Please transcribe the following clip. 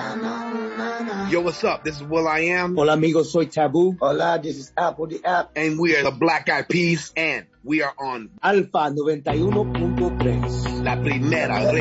Yo, what's up? This is Will I Am. Hola amigos, soy Taboo. Hola, this is Apple the App. And we are the Black Eyed Peas, and we are on Alfa 91.3. La Primera